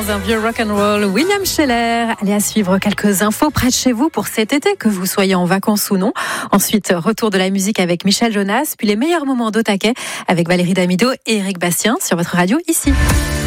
dans un vieux rock'n'roll. William Scheller. Allez, à suivre quelques infos près de chez vous pour cet été, que vous soyez en vacances ou non. Ensuite, retour de la musique avec Michel Jonas, puis les meilleurs moments d'Au Taquet avec Valérie Damido et Eric Bastien sur votre radio ici.